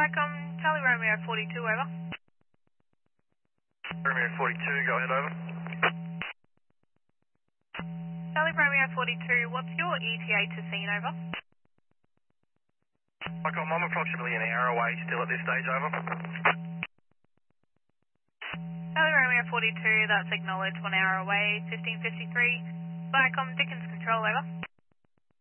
Charlie Romeo 42, over. Romeo 42, go ahead, over. Charlie Romeo 42, what's your ETA to scene, over? I'm approximately an hour away still at this stage, over. Charlie Romeo 42, that's acknowledged, 1 hour away, 1553. Dickens Control, over.